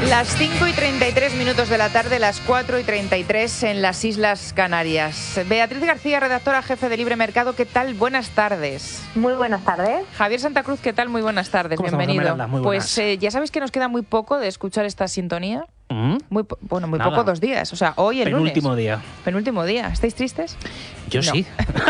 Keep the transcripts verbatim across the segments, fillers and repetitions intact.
Las cinco y treinta y tres minutos de la tarde, las cuatro y treinta y tres en las Islas Canarias. Beatriz García, redactora jefe de Libre Mercado, ¿qué tal? Buenas tardes. Muy buenas tardes. Javier Santa Cruz, ¿qué tal? Muy buenas tardes, ¿Cómo bienvenido. estamos, Muy pues eh, ya sabéis que nos queda muy poco de escuchar esta sintonía. ¿Mm? Muy po- bueno, muy Nada. poco, dos días. O sea, hoy el Penúltimo lunes. día. Penúltimo día. ¿Estáis tristes? Yo No. sí.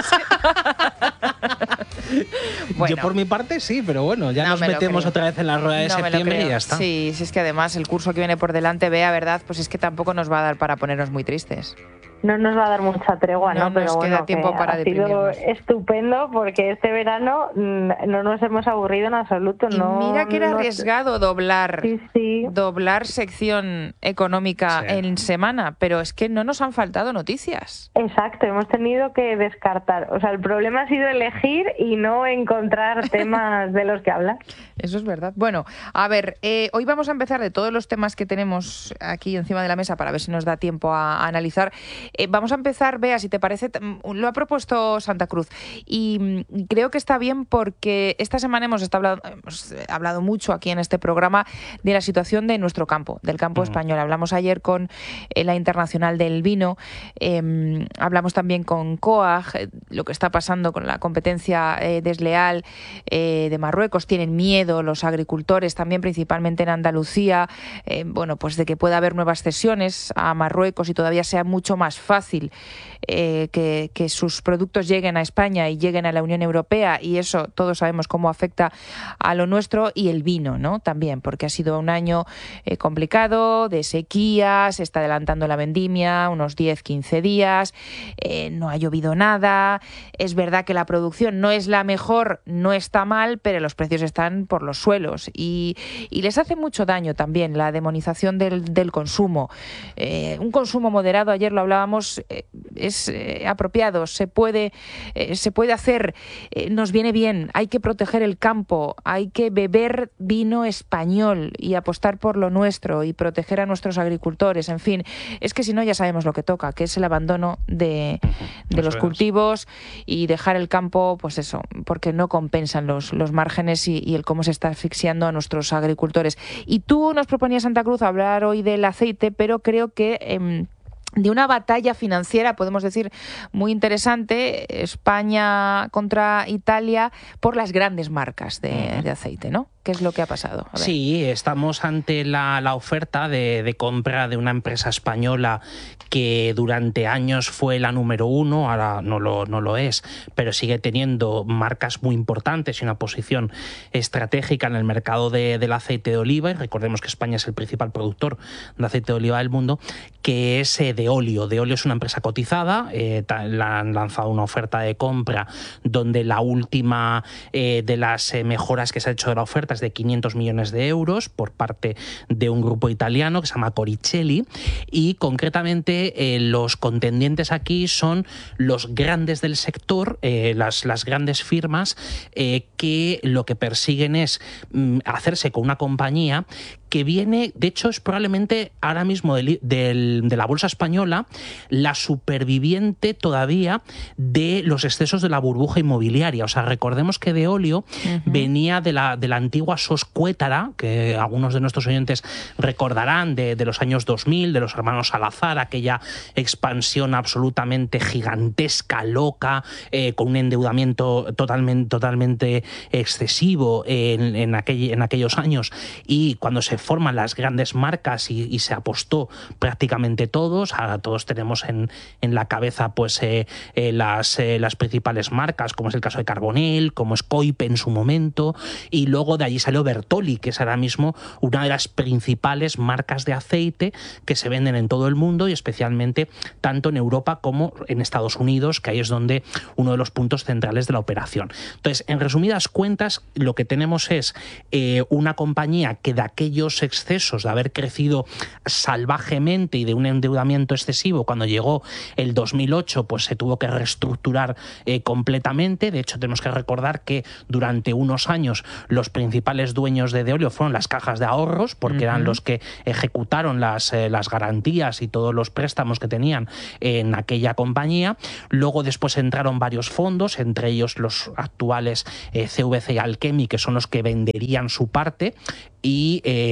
Bueno. Yo por mi parte sí, pero bueno, ya No nos me lo metemos creo. otra vez en la rueda de No me lo septiembre y creo. ya está. Sí, sí, es que además el curso que viene por delante, Bea, ¿verdad? Pues es que tampoco nos va a dar para ponernos muy tristes. No nos va a dar mucha tregua, No ¿no? Pero nos queda bueno, tiempo que para ha sido deprimirnos. estupendo porque este verano mm, no nos hemos aburrido en absoluto. Y no, mira que era no- arriesgado doblar, Sí, sí. doblar sección económica Sí. en semana, pero es que no nos han faltado noticias. Exacto, hemos tenido que descartar. O sea, el problema ha sido elegir y no encontrar temas de los que hablar. Eso es verdad. Bueno, a ver, eh, hoy vamos a empezar de todos los temas que tenemos aquí encima de la mesa para ver si nos da tiempo a, a analizar. Eh, vamos a empezar, Bea, si te parece, t- lo ha propuesto Santa Cruz y mm, creo que está bien porque esta semana hemos, estado hablando, hemos eh, hablado mucho aquí en este programa de la situación de nuestro campo, del campo Mm. español. Hablamos ayer con eh, la Internacional del Vino, eh, hablamos también con COAG, eh, lo que está pasando con la competencia eh, desleal eh, de Marruecos. Tienen miedo los agricultores, también principalmente en Andalucía, eh, bueno, pues de que pueda haber nuevas cesiones a Marruecos y todavía sea mucho más fácil eh, que, que sus productos lleguen a España y lleguen a la Unión Europea, y eso todos sabemos cómo afecta a lo nuestro. Y el vino, ¿no? También, porque ha sido un año eh, complicado, de sequía, se está adelantando la vendimia, unos diez, quince días, eh, no ha llovido nada, es verdad que la producción no es la mejor, no está mal, pero los precios están por los suelos y, y les hace mucho daño también la demonización del, del consumo. Eh, un consumo moderado, ayer lo hablábamos, eh, es eh, apropiado, se puede, eh, se puede hacer, eh, nos viene bien, hay que proteger el campo, hay que beber vino español y apostar por lo nuestro y proteger a nuestros agricultores, en fin, es que si no ya sabemos lo que toca, que es el abandono de, de Eso los es. cultivos y dejar el campo, pues eso, porque no compensan los, los márgenes y, y el cómo se está asfixiando a nuestros agricultores. Y tú nos proponías, Santa Cruz, hablar hoy del aceite, pero creo que eh, de una batalla financiera, podemos decir, muy interesante, España contra Italia, por las grandes marcas de, Uh-huh. de aceite, ¿no? ¿Qué es lo que ha pasado? A ver. Sí, estamos ante la, la oferta de, de compra de una empresa española que durante años fue la número uno, ahora no lo, no lo es, pero sigue teniendo marcas muy importantes y una posición estratégica en el mercado de, del aceite de oliva, y recordemos que España es el principal productor de aceite de oliva del mundo, que es eh, Deolio. Deolio es una empresa cotizada, eh, ta- la han lanzado una oferta de compra donde la última eh, de las eh, mejoras que se ha hecho de la oferta es de quinientos millones de euros por parte de un grupo italiano que se llama Coricelli, y concretamente eh, los contendientes aquí son los grandes del sector, eh, las, las grandes firmas eh, que lo que persiguen es mm, hacerse con una compañía que viene, de hecho es probablemente ahora mismo del, del, de la bolsa española la superviviente todavía de los excesos de la burbuja inmobiliaria. O sea, recordemos que Deolio uh-huh. venía de la, de la antigua Sos Cuétara, que algunos de nuestros oyentes recordarán de, de los años dos mil, de los hermanos Salazar, aquella expansión absolutamente gigantesca, loca, eh, con un endeudamiento totalmente, totalmente excesivo en, en, aquel, en aquellos años, y cuando se forman las grandes marcas y, y se apostó prácticamente todos, ahora todos tenemos en, en la cabeza pues eh, eh, las, eh, las principales marcas, como es el caso de Carbonell, como es Coipe en su momento, y luego de allí salió Bertolli, que es ahora mismo una de las principales marcas de aceite que se venden en todo el mundo, y especialmente tanto en Europa como en Estados Unidos, que ahí es donde uno de los puntos centrales de la operación. Entonces, en resumidas cuentas, lo que tenemos es eh, una compañía que de aquellos excesos de haber crecido salvajemente y de un endeudamiento excesivo cuando llegó el dos mil ocho, pues se tuvo que reestructurar eh, completamente. De hecho, tenemos que recordar que durante unos años los principales dueños de Deolio fueron las cajas de ahorros, porque uh-huh. eran los que ejecutaron las, eh, las garantías y todos los préstamos que tenían en aquella compañía. Luego después entraron varios fondos, entre ellos los actuales eh, C V C y Alchemy, que son los que venderían su parte, y eh,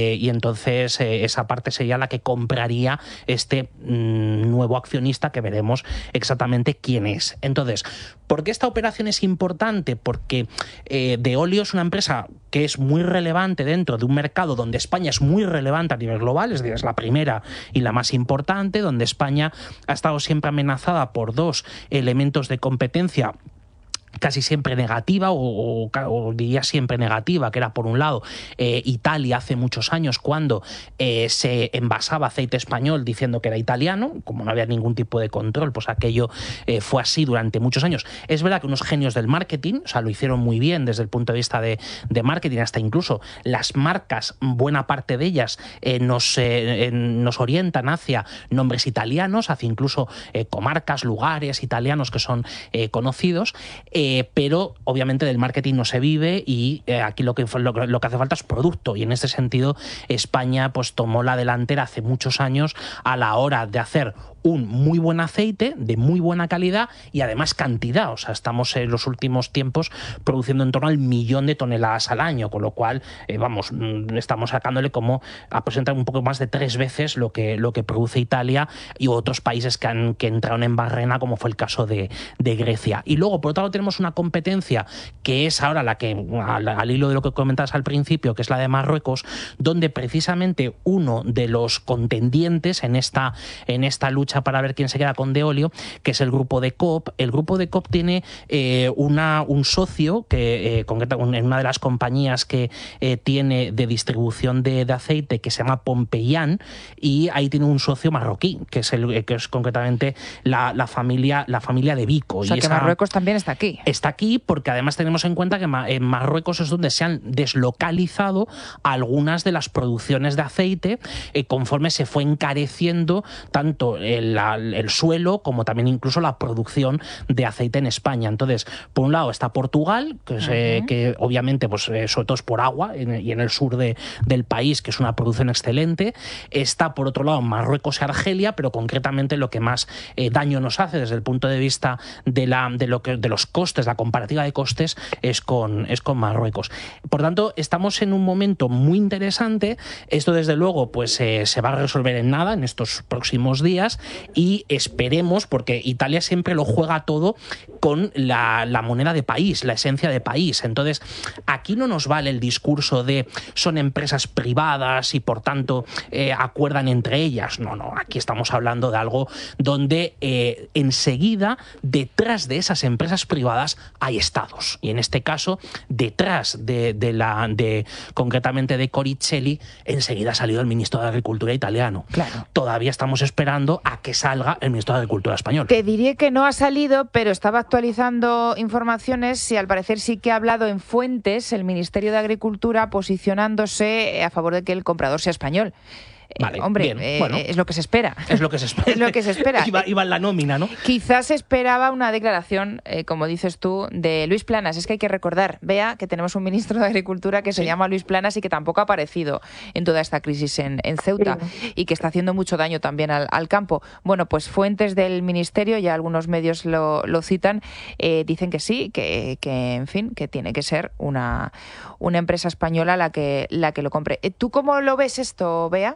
eh, y entonces eh, esa parte sería la que compraría este mmm, nuevo accionista, que veremos exactamente quién es. Entonces, ¿por qué esta operación es importante? Porque eh, Deolio es una empresa que es muy relevante dentro de un mercado donde España es muy relevante a nivel global, es decir, es la primera y la más importante, donde España ha estado siempre amenazada por dos elementos de competencia casi siempre negativa, o, o, o diría siempre negativa, que era por un lado eh, Italia hace muchos años, cuando eh, se envasaba aceite español diciendo que era italiano, como no había ningún tipo de control, pues aquello eh, fue así durante muchos años. Es verdad que unos genios del marketing, o sea, lo hicieron muy bien desde el punto de vista de, de marketing, hasta incluso las marcas, buena parte de ellas eh, nos, eh, nos orientan hacia nombres italianos, hacia incluso eh, comarcas, lugares italianos que son eh, conocidos, eh, Eh, pero obviamente del marketing no se vive, y eh, aquí lo que, lo, lo que hace falta es producto, y en este sentido España pues tomó la delantera hace muchos años a la hora de hacer un muy buen aceite de muy buena calidad y además cantidad. O sea, estamos en los últimos tiempos produciendo en torno al millón de toneladas al año, con lo cual, eh, vamos, estamos sacándole como aproximadamente un poco más de tres veces lo que, lo que produce Italia y otros países que, han, que entraron en barrena, como fue el caso de, de Grecia. Y luego, por otro lado, tenemos una competencia que es ahora la que, al, al hilo de lo que comentabas al principio, que es la de Marruecos, donde precisamente uno de los contendientes en esta, en esta lucha para ver quién se queda con Deolio, que es el grupo de Coop. El grupo de Coop tiene eh, una, un socio que, eh, en una de las compañías que eh, tiene de distribución de, de aceite, que se llama Pompeyán, y ahí tiene un socio marroquí, que es, el, que es concretamente la, la, familia, la familia de Vico. O sea, y que esa, Marruecos también está aquí. Está aquí porque además tenemos en cuenta que en Marruecos es donde se han deslocalizado algunas de las producciones de aceite eh, conforme se fue encareciendo tanto el, la, el suelo como también incluso la producción de aceite en España. Entonces, por un lado está Portugal, que, es, eh, uh-huh. que obviamente pues eh, sobre todo es por agua, en, y en el sur de, del país, que es una producción excelente. Está por otro lado Marruecos y Argelia, pero concretamente lo que más eh, daño nos hace desde el punto de vista de, la, de, lo que, de los costes, la comparativa de costes, es con, es con Marruecos. Por tanto, estamos en un momento muy interesante. Esto, desde luego, pues eh, se va a resolver en nada en estos próximos días, y esperemos, porque Italia siempre lo juega todo con la, la moneda de país, la esencia de país. Entonces, aquí no nos vale el discurso de son empresas privadas y por tanto eh, acuerdan entre ellas. No, no, aquí estamos hablando de algo donde eh, enseguida detrás de esas empresas privadas hay estados, y en este caso detrás de, de la de concretamente de Coricelli enseguida ha salido el ministro de Agricultura italiano. Claro. Todavía estamos esperando a que salga el ministro de Agricultura español. Te diría que no ha salido, pero estaba actualizando informaciones y al parecer sí que ha hablado en fuentes el Ministerio de Agricultura posicionándose a favor de que el comprador sea español. Vale, eh, hombre, bien, eh, bueno, es lo que se espera. Es lo que se espera. Es lo que se espera. Iba, iba en la nómina, ¿no? Quizás esperaba una declaración, eh, como dices tú, de Luis Planas. Es que hay que recordar, Bea, que tenemos un ministro de Agricultura que se sí. llama Luis Planas y que tampoco ha aparecido en toda esta crisis en, en Ceuta sí. y que está haciendo mucho daño también al, al campo. Bueno, pues fuentes del ministerio, ya algunos medios lo, lo citan, eh, dicen que sí, que, que en fin, que tiene que ser una, una empresa española la que, la que lo compre. ¿Tú cómo lo ves esto, Bea?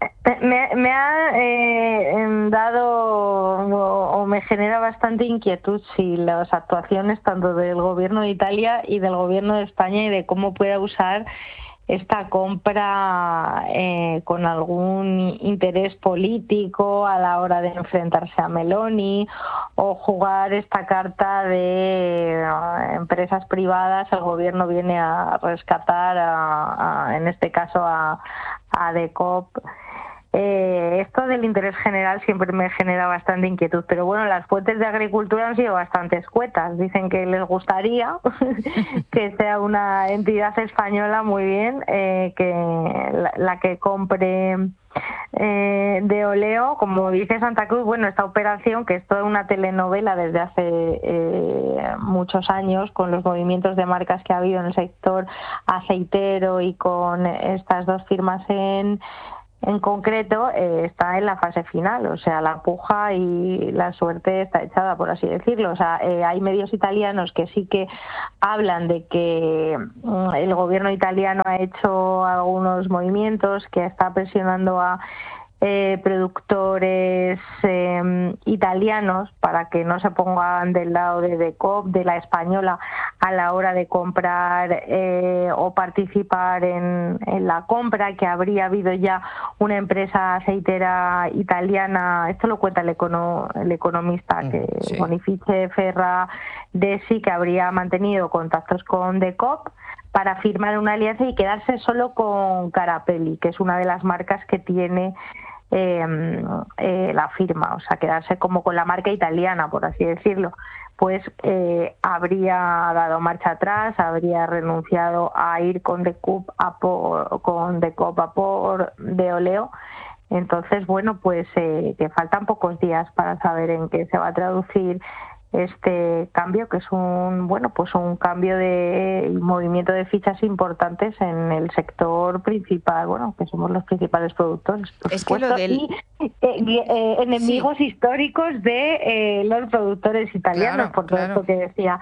Me, me ha eh, dado o, o me genera bastante inquietud si las actuaciones tanto del gobierno de Italia y del gobierno de España y de cómo pueda usar esta compra eh, con algún interés político a la hora de enfrentarse a Meloni, o jugar esta carta de uh, empresas privadas. El gobierno viene a rescatar a, a, en este caso a, a De Coop. Eh, esto del interés general siempre me genera bastante inquietud, pero bueno, las fuentes de Agricultura han sido bastante escuetas. Dicen que les gustaría que sea una entidad española, muy bien, eh, que la, la que compre eh, Deolio. Como dice Santa Cruz, bueno, esta operación, que es toda una telenovela desde hace eh, muchos años, con los movimientos de marcas que ha habido en el sector aceitero y con estas dos firmas en en concreto eh, está en la fase final, o sea, la puja y la suerte está echada, por así decirlo. O sea, eh, hay medios italianos que sí que hablan de que mm, el gobierno italiano ha hecho algunos movimientos, que está presionando a Eh, productores eh, italianos para que no se pongan del lado de Decop, de la española, a la hora de comprar eh, o participar en, en la compra, que habría habido ya una empresa aceitera italiana, esto lo cuenta el, econo, el economista, que sí. Bonifice Ferra Desi, que habría mantenido contactos con Decop para firmar una alianza y quedarse solo con Carapelli, que es una de las marcas que tiene eh, eh, la firma, o sea, quedarse como con la marca italiana, por así decirlo. Pues eh, habría dado marcha atrás, habría renunciado a ir con Decop a por, con Decop a por Deoleo. Entonces, bueno, pues eh, que faltan pocos días para saber en qué se va a traducir este cambio, que es un bueno pues un cambio de movimiento de fichas importantes en el sector principal, bueno, que somos los principales productores, por es supuesto, que lo del... y eh, eh, enemigos sí. históricos de eh, los productores italianos, claro, por todo claro. esto que decía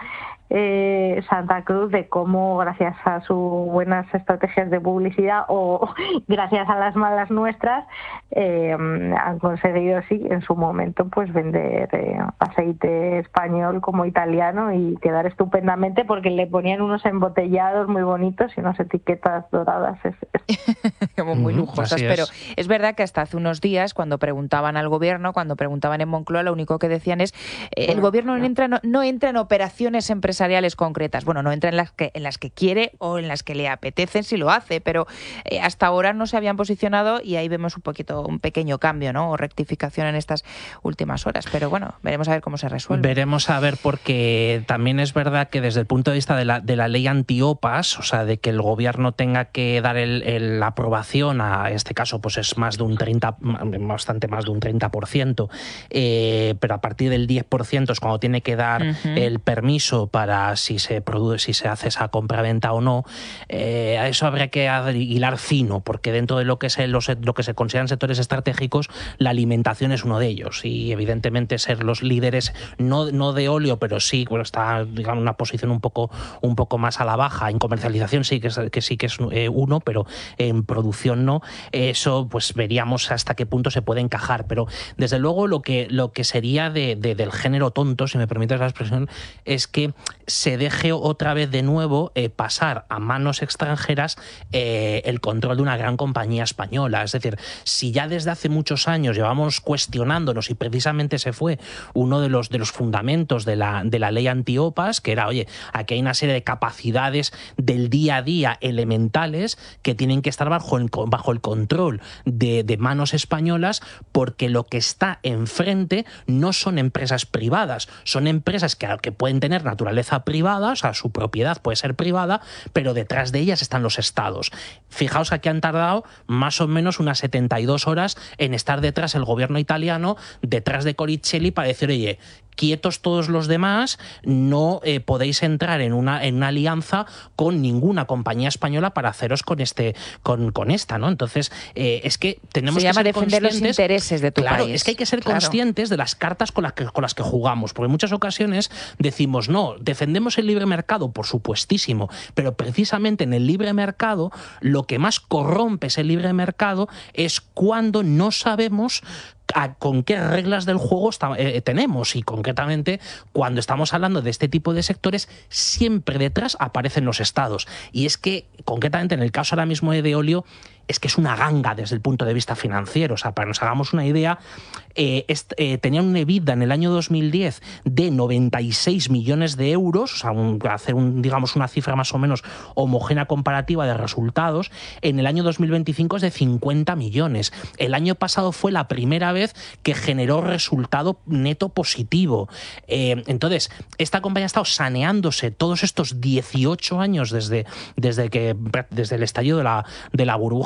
eh, Santa Cruz, de cómo gracias a sus buenas estrategias de publicidad o gracias a las malas nuestras eh, han conseguido sí en su momento pues vender eh, aceite español como italiano y quedar estupendamente, porque le ponían unos embotellados muy bonitos y unas etiquetas doradas es, es... como muy lujosas, mm, pero es. es verdad que hasta hace unos días cuando preguntaban al gobierno, cuando preguntaban en Moncloa, lo único que decían es eh, el gobierno no entra, no, no entra en operaciones empresariales concretas. Bueno, no entra en las que en las que quiere o en las que le apetecen si lo hace, pero eh, hasta ahora no se habían posicionado y ahí vemos un poquito un pequeño cambio, ¿no? O rectificación en estas últimas horas, pero bueno, veremos a ver cómo se resuelve. Veremos a ver, porque también es verdad que desde el punto de vista de la, de la ley antiopas, o sea, de que el gobierno tenga que dar el, el, la aprobación a este caso, pues es más de un treinta, bastante más de un treinta por ciento, eh, pero a partir del diez por ciento es cuando tiene que dar uh-huh. el permiso para si se produce, si se hace esa compraventa o no. Eh, a eso habría que hilar fino, porque dentro de lo que, se, los, lo que se consideran sectores estratégicos, la alimentación es uno de ellos, y evidentemente ser los líderes, no, no de óleo, pero sí, bueno, está digamos, en una posición un poco, un poco más a la baja. En comercialización sí que, es, que sí que es eh, uno, pero en producción no. Eso pues veríamos hasta qué punto se puede encajar, pero desde luego lo que, lo que sería de, de, del género tonto, si me permites la expresión, es que se deje otra vez de nuevo eh, pasar a manos extranjeras eh, el control de una gran compañía española. Es decir, si ya desde hace muchos años llevamos cuestionándonos, y precisamente se fue uno de los, de los fundamentos de la, de la ley antiopas, que era, oye, aquí hay una serie de capacidades del día a día elementales que tienen que estar bajo el, bajo el control de, de manos españolas, porque lo que está enfrente no son empresas privadas, son empresas que, que pueden tener naturaleza privada, o sea, su propiedad puede ser privada, pero detrás de ellas están los estados. Fijaos que aquí han tardado más o menos unas setenta y dos horas en estar detrás el gobierno italiano, detrás de Coricelli, para decir, oye, quietos todos los demás, no eh, podéis entrar en una, en una alianza con ninguna compañía española para haceros con este con, con esta, ¿no? Entonces, eh, es que tenemos Se llama que ser defender los intereses de tu claro, país. es que hay que ser claro. conscientes de las cartas con las, que, con las que jugamos, porque en muchas ocasiones decimos, no, defendemos el libre mercado, por supuestísimo, pero precisamente en el libre mercado lo que más corrompe ese libre mercado es cuando no sabemos a con qué reglas del juego está, eh, tenemos, y concretamente cuando estamos hablando de este tipo de sectores siempre detrás aparecen los estados, y es que concretamente en el caso ahora mismo de Deolio es que es una ganga desde el punto de vista financiero. O sea, para que nos hagamos una idea, eh, est, eh, tenían un EBITDA en el año dos mil diez de noventa y seis millones de euros, o sea, un, hacer un, digamos una cifra más o menos homogénea comparativa de resultados. En el año dos mil veinticinco es de cincuenta millones. El año pasado fue la primera vez que generó resultado neto positivo. Eh, entonces, esta compañía ha estado saneándose todos estos dieciocho años desde, desde, que, desde el estallido de la, de la burbuja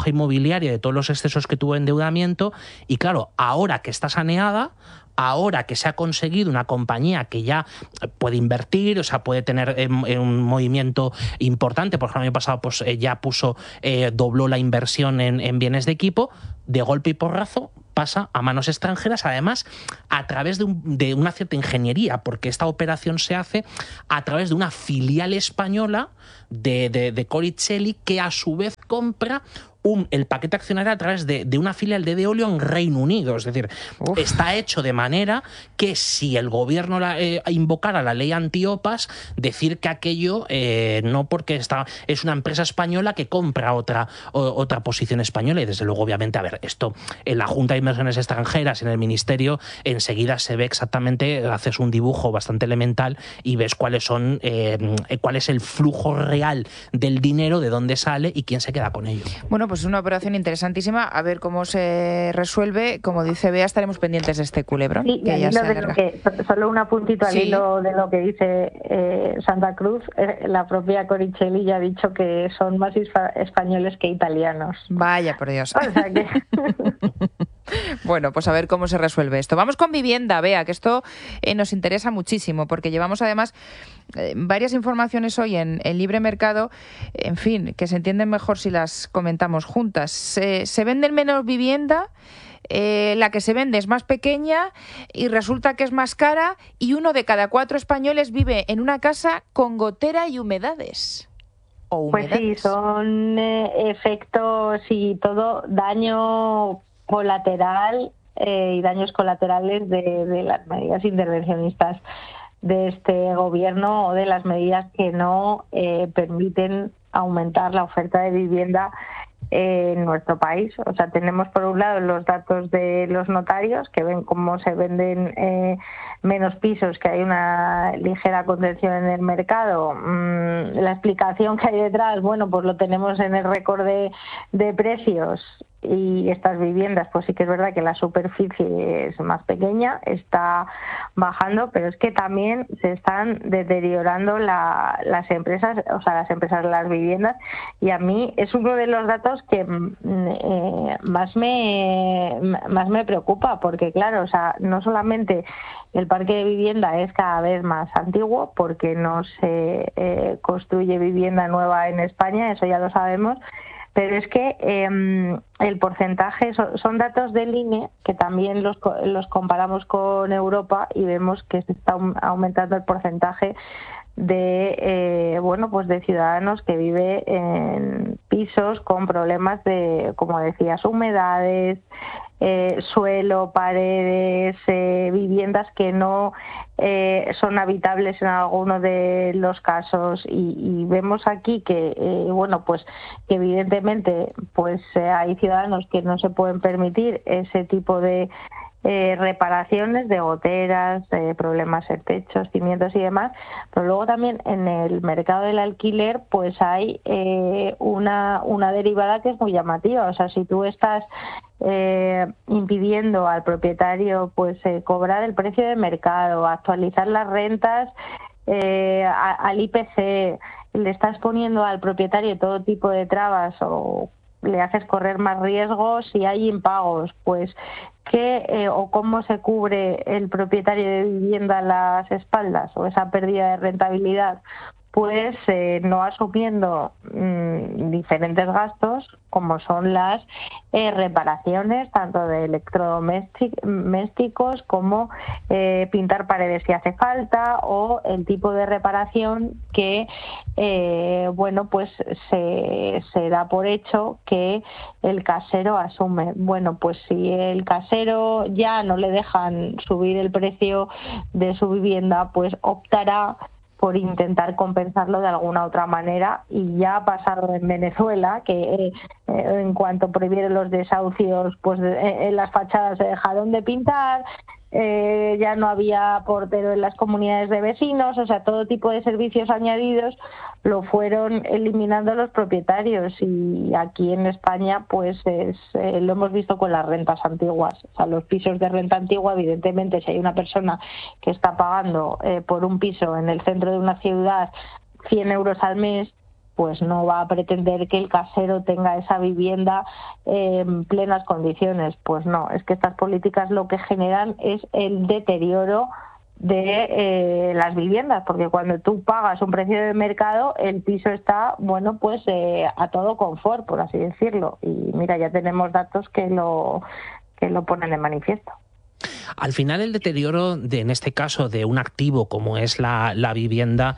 burbuja inmobiliaria, de todos los excesos que tuvo de endeudamiento, y claro, ahora que está saneada, ahora que se ha conseguido una compañía que ya puede invertir, o sea, puede tener eh, un movimiento importante, por ejemplo, el año pasado pues, eh, ya puso, eh, dobló la inversión en, en bienes de equipo, de golpe y porrazo pasa a manos extranjeras, además a través de, un, de una cierta ingeniería, porque esta operación se hace a través de una filial española de, de, de Coricelli, que a su vez compra Un, el paquete accionario a través de, de una filial de Deolio en Reino Unido. Es decir, Uf. está hecho de manera que si el gobierno la, eh, invocara la ley antiopas, decir que aquello eh, no, porque está, es una empresa española que compra otra, o, otra posición española. Y desde luego, obviamente, a ver, esto en la Junta de Inversiones Extranjeras, en el Ministerio, enseguida se ve exactamente, haces un dibujo bastante elemental y ves cuáles son, eh, cuál es el flujo real del dinero, de dónde sale y quién se queda con ello. Bueno, pues es una operación interesantísima, a ver cómo se resuelve. Como dice Bea, estaremos pendientes de este culebrón. Sí, que ya se de lo que, solo un apuntito al sí. hilo de lo que dice eh, Santa Cruz. Eh, la propia Coricelli ya ha dicho que son más españoles que italianos. Vaya, por Dios. O sea que... Bueno, pues a ver cómo se resuelve esto. Vamos con vivienda, Bea, que esto eh, nos interesa muchísimo, porque llevamos además eh, varias informaciones hoy en, en Libre Mercado, en fin, que se entienden mejor si las comentamos juntas. Se, se venden menos vivienda, eh, la que se vende es más pequeña y resulta que es más cara, y uno de cada cuatro españoles vive en una casa con gotera y humedades. O humedades. Pues sí, son eh, efectos y todo daño colateral eh, y daños colaterales de, de las medidas intervencionistas de este gobierno, o de las medidas que no eh, permiten aumentar la oferta de vivienda eh, en nuestro país. O sea, tenemos por un lado los datos de los notarios, que ven cómo se venden eh, menos pisos, que hay una ligera contención en el mercado. Mm, la explicación que hay detrás, bueno, pues lo tenemos en el récord de, de precios. Y estas viviendas, pues sí que es verdad que la superficie es más pequeña, está bajando, pero es que también se están deteriorando la, las empresas, o sea, las empresas de las viviendas, y a mí es uno de los datos que eh, más me más me preocupa, porque claro, o sea, no solamente el parque de vivienda es cada vez más antiguo, porque no se eh, construye vivienda nueva en España, eso ya lo sabemos. Pero es que eh, el porcentaje, son, son datos del I N E, que también los, los comparamos con Europa, y vemos que se está aumentando el porcentaje de eh, bueno pues de ciudadanos que vive en pisos con problemas de, como decías, humedades, eh, suelo, paredes, eh, viviendas que no eh, son habitables en alguno de los casos, y, y vemos aquí que eh, bueno pues que evidentemente pues eh, hay ciudadanos que no se pueden permitir ese tipo de Eh, reparaciones de goteras, eh, problemas en techos, cimientos y demás, pero luego también en el mercado del alquiler pues hay eh, una, una derivada que es muy llamativa. O sea, si tú estás eh, impidiendo al propietario pues eh, cobrar el precio de mercado, actualizar las rentas eh, a, al I P C, le estás poniendo al propietario todo tipo de trabas, o le haces correr más riesgos si hay impagos, pues qué eh, o cómo se cubre el propietario de vivienda las espaldas, o esa pérdida de rentabilidad, pues eh, no asumiendo mmm, diferentes gastos, como son las eh, reparaciones tanto de electrodomésticos como eh, pintar paredes si hace falta, o el tipo de reparación que eh, bueno pues se, se da por hecho que el casero asume. Bueno, pues si el casero ya no le dejan subir el precio de su vivienda, pues optará por intentar compensarlo de alguna otra manera. Y ya ha pasado en Venezuela que eh, en cuanto prohibieron los desahucios, pues eh, en las fachadas se dejaron de pintar, eh, ya no había portero en las comunidades de vecinos, o sea, todo tipo de servicios añadidos lo fueron eliminando los propietarios. Y aquí en España pues es, eh, lo hemos visto con las rentas antiguas. O sea, los pisos de renta antigua, evidentemente, si hay una persona que está pagando eh, por un piso en el centro de una ciudad cien euros al mes, pues no va a pretender que el casero tenga esa vivienda eh, en plenas condiciones. Pues no, es que estas políticas lo que generan es el deterioro de eh, las viviendas, porque cuando tú pagas un precio de mercado, el piso está, bueno, pues eh, a todo confort, por así decirlo. Y mira, ya tenemos datos que lo que lo ponen de manifiesto. Al final, el deterioro, de, en este caso, de un activo como es la, la vivienda,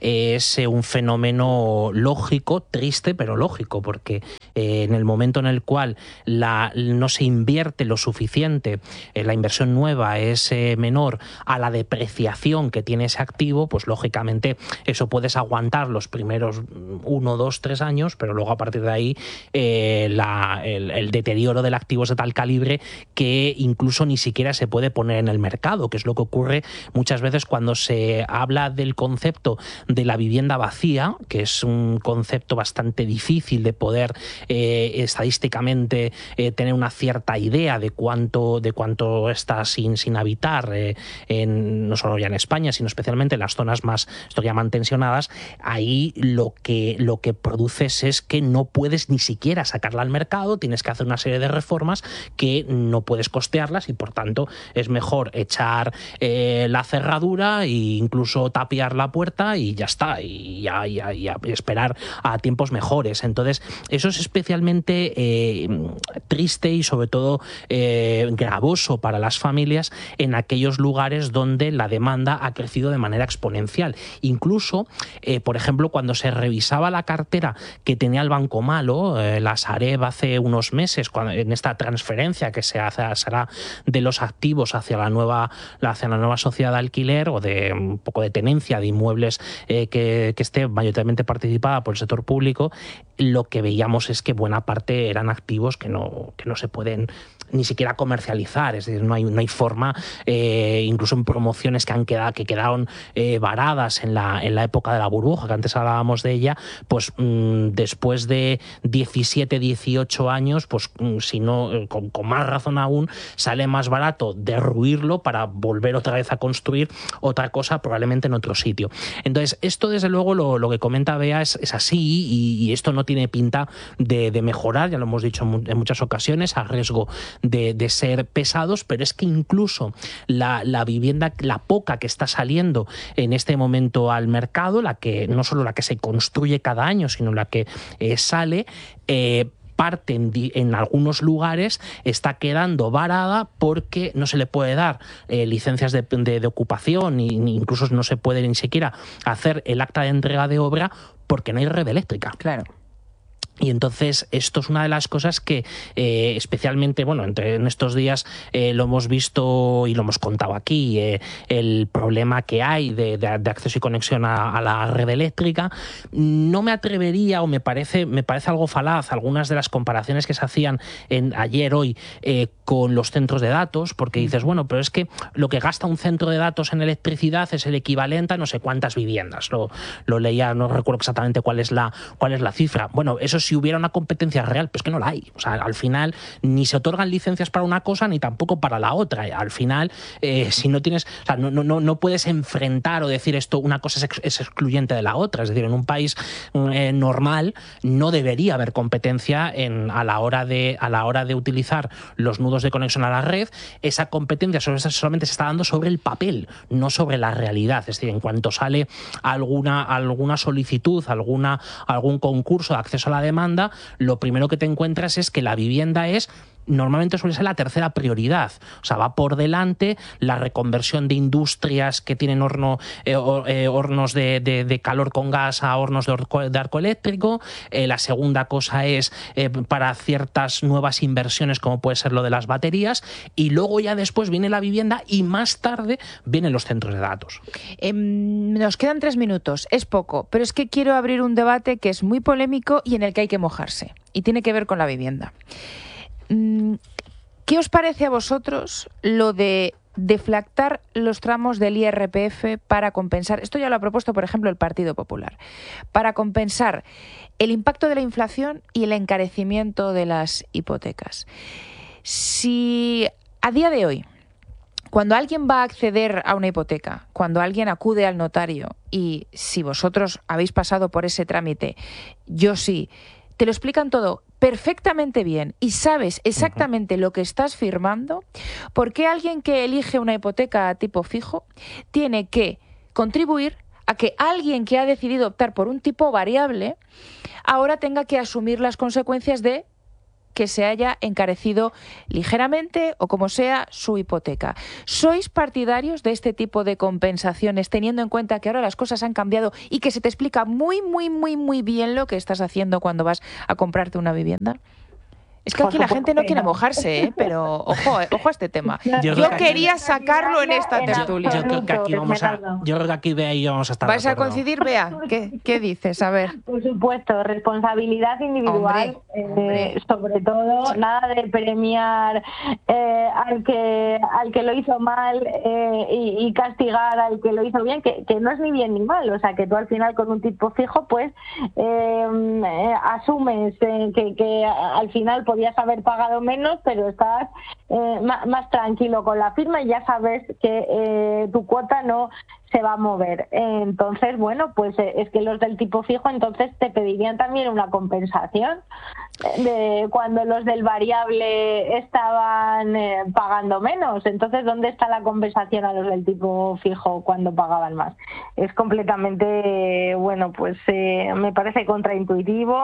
es eh, un fenómeno lógico, triste, pero lógico, porque eh, en el momento en el cual la, no se invierte lo suficiente, eh, la inversión nueva es eh, menor a la depreciación que tiene ese activo, pues lógicamente eso puedes aguantar los primeros uno, dos, tres años, pero luego a partir de ahí eh, la, el, el deterioro del activo es de tal calibre que incluso ni siquiera se puede poner en el mercado, que es lo que ocurre muchas veces cuando se habla del concepto de la vivienda vacía, que es un concepto bastante difícil de poder eh, estadísticamente eh, tener una cierta idea de cuánto, de cuánto está sin, sin habitar, eh, en, no solo ya en España, sino especialmente en las zonas más, esto que llaman tensionadas. Ahí lo que, lo que produces es que no puedes ni siquiera sacarla al mercado, tienes que hacer una serie de reformas que no puedes costearlas y por tanto es mejor echar eh, la cerradura e incluso tapiar la puerta y ya está, y, ya, ya, ya esperar a tiempos mejores. Entonces, eso es especialmente eh, triste y sobre todo eh, gravoso para las familias en aquellos lugares donde la demanda ha crecido de manera exponencial. Incluso, eh, por ejemplo, cuando se revisaba la cartera que tenía el Banco Malo, eh, la Sareb hace unos meses, cuando, en esta transferencia que se hace, será de los activos hacia la nueva, hacia la nueva sociedad de alquiler o de un poco de tenencia de inmuebles eh, que, que esté mayoritariamente participada por el sector público, lo que veíamos es que buena parte eran activos que no, que no se pueden ni siquiera comercializar, es decir, no hay, no hay forma, eh, incluso en promociones que han quedado, que quedaron eh, varadas en la, en la época de la burbuja, que antes hablábamos de ella, pues mmm, después de diecisiete, dieciocho años, pues mmm, si no, eh, con, con más razón aún, sale más barato derruirlo para volver otra vez a construir otra cosa, probablemente en otro sitio. Entonces, esto desde luego lo, lo que comenta Bea es, es así y, y esto no tiene pinta de, de mejorar, ya lo hemos dicho en muchas ocasiones, a riesgo de, de ser pesados, pero es que incluso la, la vivienda, la poca que está saliendo en este momento al mercado, la que no solo la que se construye cada año, sino la que eh, sale, eh, parte en, en algunos lugares está quedando varada porque no se le puede dar eh, licencias de, de, de ocupación ni, ni incluso no se puede ni siquiera hacer el acta de entrega de obra porque no hay red eléctrica. Claro. Y entonces esto es una de las cosas que eh, especialmente, bueno, entre, en estos días eh, lo hemos visto y lo hemos contado aquí, eh, el problema que hay de, de, de acceso y conexión a, a la red eléctrica. No me atrevería o me parece, me parece algo falaz algunas de las comparaciones que se hacían en, ayer, hoy, eh, con los centros de datos, porque dices, bueno, pero es que lo que gasta un centro de datos en electricidad es el equivalente a no sé cuántas viviendas. Lo, lo leía, no recuerdo exactamente cuál es la, cuál es la cifra. Bueno, eso si hubiera una competencia real, pero es que no la hay. O sea, al final ni se otorgan licencias para una cosa ni tampoco para la otra. Al final, eh, si no tienes, o sea, no, no, no puedes enfrentar o decir esto, una cosa es, ex, es excluyente de la otra. Es decir, en un país eh, normal no debería haber competencia en, a la hora de a la hora de utilizar los nudos de conexión a la red. Esa competencia solamente se está dando sobre el papel, no sobre la realidad. Es decir, en cuanto sale alguna alguna solicitud, alguna algún concurso de acceso a la demanda, lo primero que te encuentras es que la vivienda es normalmente suele ser la tercera prioridad. O sea, va por delante la reconversión de industrias que tienen horno, eh, eh, hornos de, de, de calor con gas a hornos de, orco, de arco eléctrico. Eh, la segunda cosa es eh, para ciertas nuevas inversiones, como puede ser lo de las baterías. Y luego ya después viene la vivienda y más tarde vienen los centros de datos. Eh, nos quedan tres minutos. Es poco, pero es que quiero abrir un debate que es muy polémico y en el que hay que mojarse. Y tiene que ver con la vivienda. ¿Qué os parece a vosotros lo de deflactar los tramos del I R P F para compensar, esto ya lo ha propuesto por ejemplo el Partido Popular, para compensar el impacto de la inflación y el encarecimiento de las hipotecas? Si a día de hoy Cuando alguien va a acceder a una hipoteca, cuando alguien acude al notario, y si vosotros habéis pasado por ese trámite, yo sí, te lo explican todo perfectamente bien y sabes exactamente uh-huh. lo que estás firmando, ¿por qué alguien que elige una hipoteca a tipo fijo tiene que contribuir a que alguien que ha decidido optar por un tipo variable ahora tenga que asumir las consecuencias de que se haya encarecido ligeramente o como sea su hipoteca? ¿Sois partidarios de este tipo de compensaciones, teniendo en cuenta que ahora las cosas han cambiado y que se te explica muy, muy, muy, muy bien lo que estás haciendo cuando vas a comprarte una vivienda? Es que aquí la gente no quiere mojarse, ¿eh? Pero ojo, eh, ojo a este tema. Yo, yo quería sacarlo en esta tertulia. Yo, yo creo que aquí vamos a, yo creo que aquí Bea y yo vamos a estar. ¿Vais a coincidir, Bea? ¿Qué, qué dices? A ver. Por supuesto, responsabilidad individual, hombre, eh, hombre. sobre todo, sí. nada de premiar eh, al que al que lo hizo mal eh, y, y castigar al que lo hizo bien, que, que no es ni bien ni mal. O sea, que tú al final con un tipo fijo, pues eh, eh, asumes eh, que, que al final podías haber pagado menos, pero estás eh, más, más tranquilo con la firma y ya sabes que eh, tu cuota no se va a mover. Entonces, bueno, pues eh, es que los del tipo fijo entonces te pedirían también una compensación de cuando los del variable estaban eh, pagando menos. Entonces, ¿dónde está la compensación a los del tipo fijo cuando pagaban más? Es completamente, bueno, pues eh, me parece contraintuitivo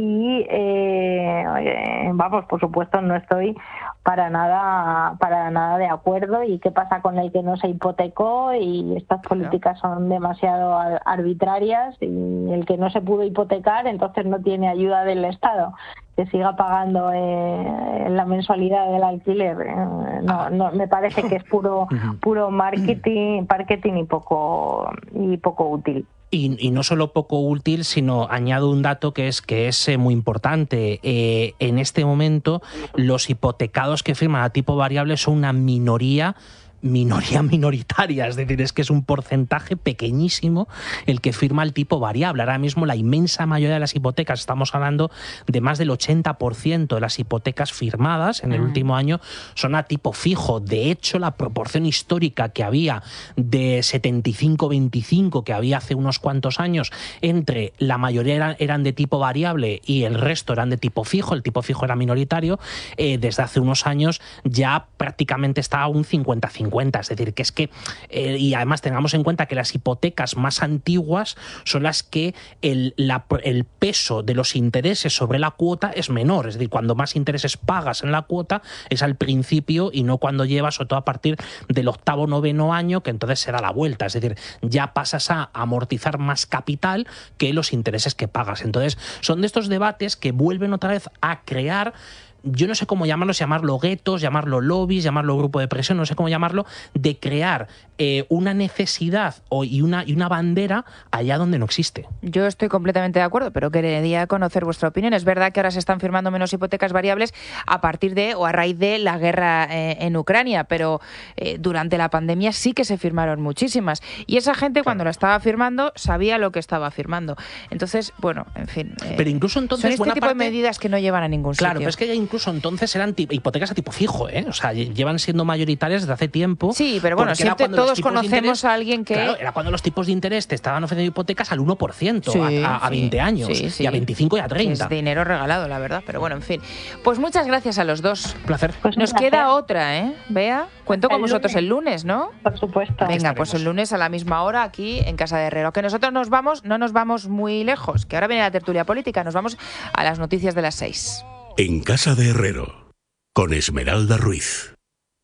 y eh, eh, vamos, por supuesto, no estoy para nada para nada de acuerdo. ¿Y qué pasa con el que no se hipotecó? Y estas políticas son demasiado arbitrarias, y el que no se pudo hipotecar entonces no tiene ayuda del Estado, que siga pagando eh, la mensualidad del alquiler. Eh, no, no, me parece que es puro puro marketing, marketing y poco y poco útil. Y, y no solo poco útil, sino añado un dato que es que es eh, muy importante. Eh, en este momento, los hipotecados que firman a tipo variable son una minoría minoría minoritaria, es decir, es que es un porcentaje pequeñísimo el que firma el tipo variable. Ahora mismo la inmensa mayoría de las hipotecas, estamos hablando de más del ochenta por ciento de las hipotecas firmadas en el mm. último año son a tipo fijo. De hecho, la proporción histórica que había de setenta y cinco veinticinco que había hace unos cuantos años entre la mayoría eran, eran de tipo variable y el resto eran de tipo fijo, el tipo fijo era minoritario, eh, desde hace unos años ya prácticamente está a un cincuenta cincuenta. Es decir, que es que, eh, y además tengamos en cuenta que las hipotecas más antiguas son las que el, la, el peso de los intereses sobre la cuota es menor. Es decir, cuando más intereses pagas en la cuota es al principio y no cuando llevas, sobre todo a partir del octavo, noveno año, que entonces será la vuelta. Es decir, ya pasas a amortizar más capital que los intereses que pagas. Entonces, son de estos debates que vuelven otra vez a crear, yo no sé cómo llamarlo, llamarlo guetos, llamarlo lobbies, llamarlo grupo de presión, no sé cómo llamarlo, de crear eh, una necesidad o, y, una, y una bandera allá donde no existe. Yo estoy completamente de acuerdo, pero quería conocer vuestra opinión. Es verdad que ahora se están firmando menos hipotecas variables a partir de o a raíz de la guerra eh, en Ucrania, pero eh, durante la pandemia sí que se firmaron muchísimas. Y esa gente claro. cuando la estaba firmando sabía lo que estaba firmando. Entonces, bueno, en fin. Eh, pero incluso entonces son este buena tipo parte... de medidas que no llevan a ningún claro, sitio. Pero es que ya incluso entonces eran hipotecas a tipo fijo, ¿eh? O sea, llevan siendo mayoritarias desde hace tiempo. Sí, pero bueno, siempre todos conocemos interés, a alguien que... Claro, era cuando los tipos de interés te estaban ofreciendo hipotecas al uno por ciento, sí, a, a, a veinte sí, años, sí, sí. y a veinticinco y a treinta. Es dinero regalado, la verdad, pero bueno, en fin. Pues muchas gracias a los dos. Un placer. Pues Nos placer. queda otra, ¿eh? Bea, cuento con el vosotros lunes. el lunes, ¿no? Por supuesto. Venga, pues el lunes a la misma hora aquí en Casa de Herrero. Que nosotros nos vamos, no nos vamos muy lejos, que ahora viene la tertulia política, nos vamos a las noticias de las seis. En Casa de Herrero, con Esmeralda Ruiz.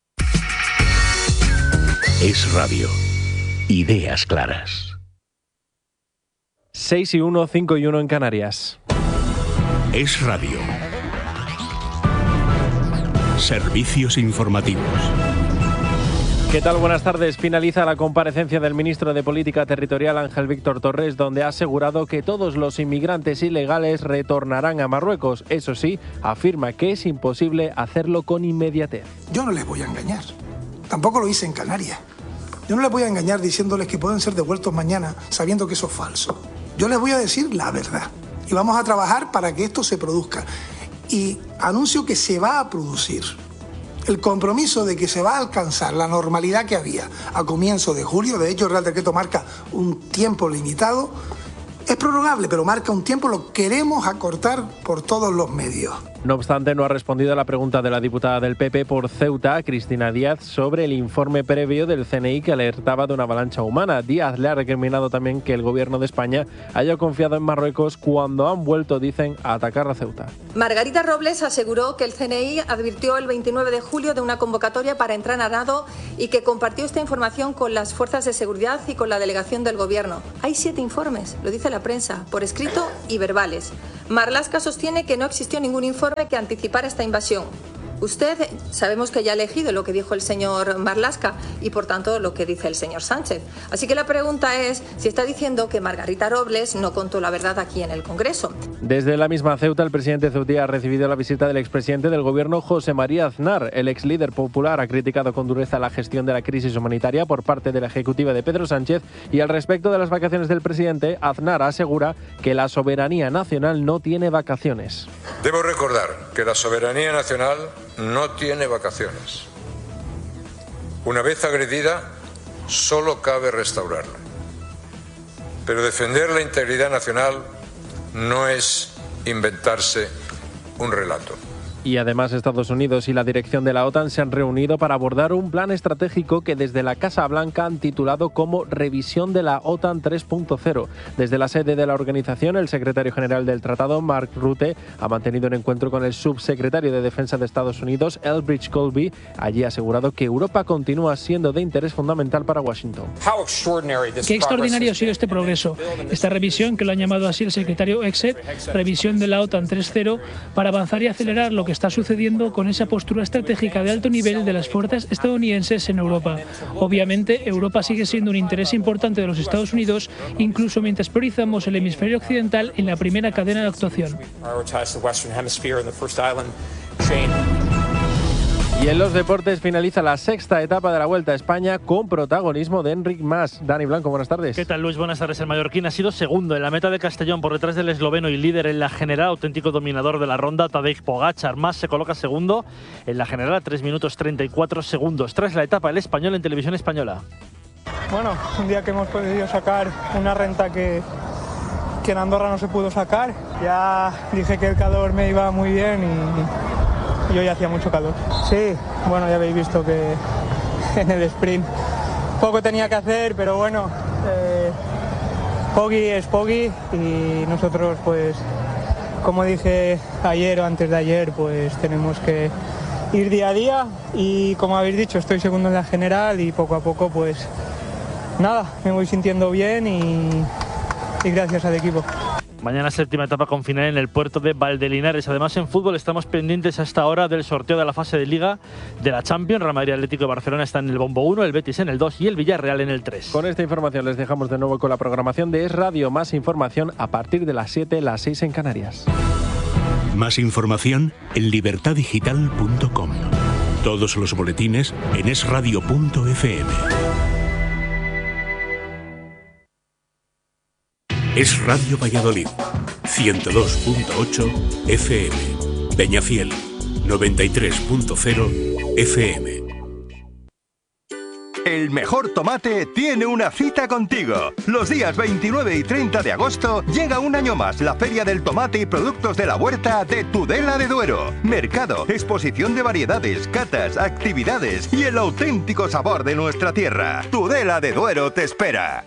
Es Radio. Ideas claras. seis y uno, cinco y uno en Canarias. Es Radio. Servicios informativos. ¿Qué tal? Buenas tardes. Finaliza la comparecencia del ministro de Política Territorial, Ángel Víctor Torres, donde ha asegurado que todos los inmigrantes ilegales retornarán a Marruecos. Eso sí, afirma que es imposible hacerlo con inmediatez. Yo no les voy a engañar. Tampoco lo hice en Canarias. Yo no les voy a engañar diciéndoles que pueden ser devueltos mañana sabiendo que eso es falso. Yo les voy a decir la verdad. Y vamos a trabajar para que esto se produzca. Y anuncio que se va a producir. el compromiso de que se va a alcanzar la normalidad que había a comienzo de julio, de hecho el Real Decreto marca un tiempo limitado, es prorrogable, pero marca un tiempo, lo queremos acortar por todos los medios. No obstante, no ha respondido a la pregunta de la diputada del P P por Ceuta, Cristina Díaz, sobre el informe previo del C N I que alertaba de una avalancha humana. Díaz le ha recriminado también que el gobierno de España haya confiado en Marruecos cuando han vuelto, dicen, a atacar a Ceuta. Margarita Robles aseguró que el C N I advirtió el veintinueve de julio de una convocatoria para entrar a nado y que compartió esta información con las fuerzas de seguridad y con la delegación del gobierno. Hay siete informes, lo dice la prensa, por escrito y verbales. Marlaska sostiene que no existió ningún informe que anticipara esta invasión. Usted, sabemos que ya ha elegido lo que dijo el señor Marlaska y por tanto lo que dice el señor Sánchez. Así que la pregunta es si está diciendo que Margarita Robles no contó la verdad aquí en el Congreso. Desde la misma Ceuta, el presidente ceutí ha recibido la visita del expresidente del gobierno José María Aznar. El ex líder popular ha criticado con dureza la gestión de la crisis humanitaria por parte de la ejecutiva de Pedro Sánchez y al respecto de las vacaciones del presidente, Aznar asegura que la soberanía nacional no tiene vacaciones. Debo recordar que la soberanía nacional no tiene vacaciones. Una vez agredida, solo cabe restaurarla. Pero defender la integridad nacional no es inventarse un relato. Y además Estados Unidos y la dirección de la OTAN se han reunido para abordar un plan estratégico que desde la Casa Blanca han titulado como Revisión de la OTAN tres punto cero. Desde la sede de la organización, el secretario general del tratado, Mark Rutte, ha mantenido un encuentro con el subsecretario de Defensa de Estados Unidos, Elbridge Colby. Allí ha asegurado que Europa continúa siendo de interés fundamental para Washington. Qué extraordinario ha sido este progreso. Esta revisión, que lo ha llamado así el secretario Exet, revisión de la OTAN tres punto cero, para avanzar y acelerar lo que está sucediendo con esa postura estratégica de alto nivel de las fuerzas estadounidenses en Europa. Obviamente, Europa sigue siendo un interés importante de los Estados Unidos, incluso mientras priorizamos el hemisferio occidental en la primera cadena de actuación. Y en los deportes finaliza la sexta etapa de la Vuelta a España con protagonismo de Enric Mas. Dani Blanco, buenas tardes. ¿Qué tal, Luis? Buenas tardes. El mallorquín ha sido segundo en la meta de Castellón por detrás del esloveno y líder en la general, auténtico dominador de la ronda, Tadej Pogačar. Mas se coloca segundo en la general a tres minutos treinta y cuatro segundos. Tras la etapa, el español en televisión española. Bueno, un día que hemos podido sacar una renta que, que en Andorra no se pudo sacar. Ya dije que el calor me iba muy bien y... y hoy hacía mucho calor. Sí, bueno, ya habéis visto que en el sprint poco tenía que hacer, pero bueno, eh, Poggi es Poggi y nosotros, pues, como dije ayer o antes de ayer, pues tenemos que ir día a día y, como habéis dicho, estoy segundo en la general y poco a poco, pues, nada, me voy sintiendo bien y, y gracias al equipo. Mañana séptima etapa con final en el puerto de Valdelinares. Además, en fútbol estamos pendientes a esta hora del sorteo de la fase de Liga de la Champions. Real Madrid Atlético de Barcelona está en el bombo uno, el Betis en el dos y el Villarreal en el tres. Con esta información les dejamos de nuevo con la programación de Es Radio. Más información a partir de las siete, las seis en Canarias. Más información en libertad digital punto com. Todos los boletines en es radio punto efe eme. Es Radio Valladolid, ciento dos punto ocho efe eme, Peñafiel, noventa y tres punto cero efe eme. El mejor tomate tiene una cita contigo. Los días veintinueve y treinta de agosto llega un año más la Feria del Tomate y Productos de la Huerta de Tudela de Duero. Mercado, exposición de variedades, catas, actividades y el auténtico sabor de nuestra tierra. Tudela de Duero te espera.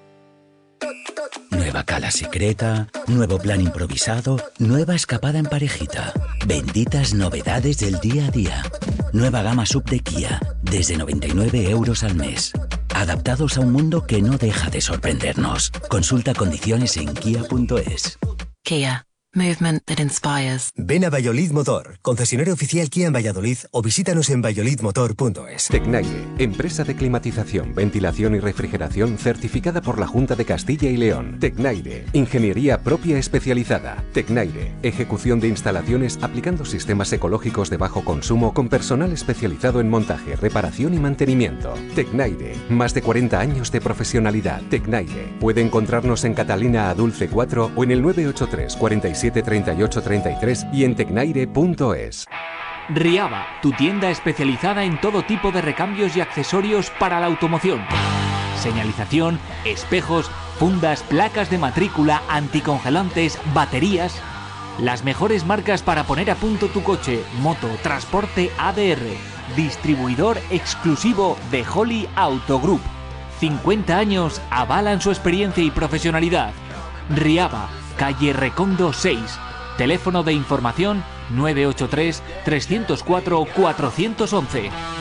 Nueva cala secreta, nuevo plan improvisado, nueva escapada en parejita. Benditas novedades del día a día. Nueva gama sub de Kia, desde noventa y nueve euros al mes. Adaptados a un mundo que no deja de sorprendernos. Consulta condiciones en kia punto es. Kia. Movement that inspires. Ven a Valladolid Motor, concesionario oficial Kia en Valladolid, o visítanos en valladolid motor punto es. Tecnaire, empresa de climatización, ventilación y refrigeración certificada por la Junta de Castilla y León. Tecnaire, ingeniería propia especializada. Tecnaire, ejecución de instalaciones aplicando sistemas ecológicos de bajo consumo con personal especializado en montaje, reparación y mantenimiento. Tecnaire, más de cuarenta años de profesionalidad. Tecnaire, puede encontrarnos en Catalina Adulce cuatro o en el nueve ocho tres, cuarenta y siete, treinta y ocho, treinta y tres y en tecnaire punto es. Riava, tu tienda especializada en todo tipo de recambios y accesorios para la automoción. Señalización, espejos, fundas, placas de matrícula, anticongelantes, baterías. Las mejores marcas para poner a punto tu coche, moto, transporte A D R. Distribuidor exclusivo de Holly Auto Group. cincuenta años avalan su experiencia y profesionalidad. Riava, calle Recondo seis. Teléfono de información nueve ocho tres, tres cero cuatro, cuatro uno uno.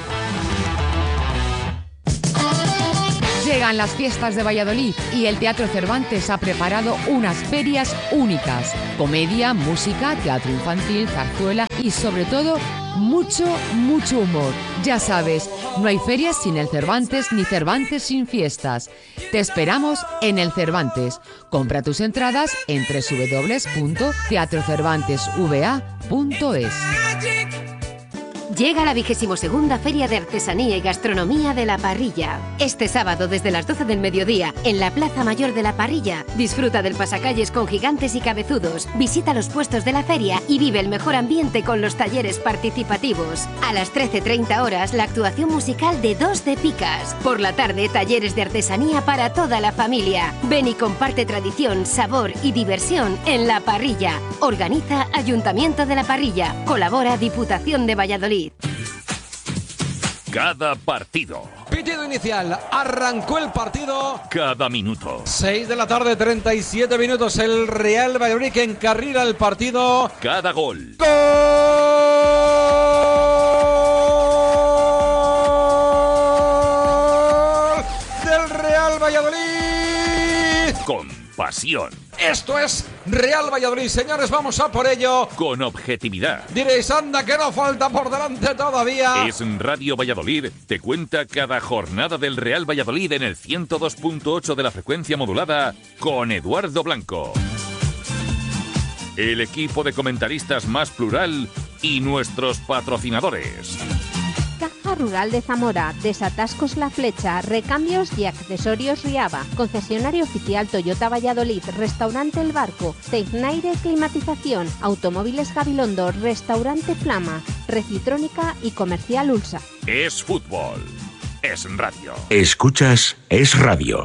Llegan las fiestas de Valladolid y el Teatro Cervantes ha preparado unas ferias únicas. Comedia, música, teatro infantil, zarzuela y sobre todo mucho, mucho humor. Ya sabes, no hay ferias sin el Cervantes ni Cervantes sin fiestas. Te esperamos en el Cervantes. Compra tus entradas en doble u doble u doble u punto teatro cervantes v a punto es. Llega la vigésimo segunda Feria de Artesanía y Gastronomía de La Parrilla. Este sábado desde las doce del mediodía, en la Plaza Mayor de La Parrilla, disfruta del pasacalles con gigantes y cabezudos, visita los puestos de la feria y vive el mejor ambiente con los talleres participativos. A las trece treinta horas, la actuación musical de Dos de Picas. Por la tarde, talleres de artesanía para toda la familia. Ven y comparte tradición, sabor y diversión en La Parrilla. Organiza Ayuntamiento de La Parrilla. Colabora Diputación de Valladolid. Cada partido. Pitido inicial. Arrancó el partido. Cada minuto. seis de la tarde, treinta y siete minutos. El Real Valladolid que encarrila el partido. Cada gol. ¡Gol! Del Real Valladolid. Con pasión. Esto es Real Valladolid, señores, vamos a por ello. Con objetividad. Diréis, anda, que no falta por delante todavía. Es Radio Valladolid, te cuenta cada jornada del Real Valladolid en el ciento dos punto ocho de la frecuencia modulada con Eduardo Blanco. El equipo de comentaristas más plural y nuestros patrocinadores. Caja Rural de Zamora, Desatascos La Flecha, Recambios y Accesorios Riava, concesionario oficial Toyota Valladolid, Restaurante El Barco, Tecnaire Climatización, Automóviles Gabilondo, Restaurante Flama, Recitrónica y Comercial Ulsa. Es fútbol, es radio. Escuchas Es Radio.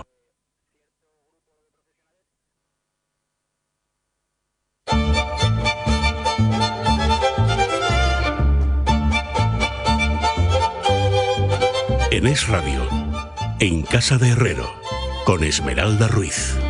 En Es Radio, en Casa de Herrero, con Esmeralda Ruiz.